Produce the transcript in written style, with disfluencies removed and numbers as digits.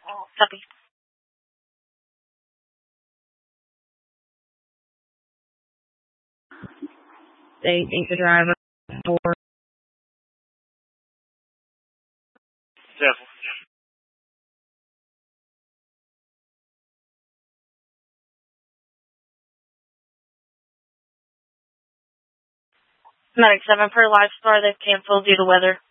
Copy. They think the driver for Careful. Medic 7 per live star, they've canceled due to weather.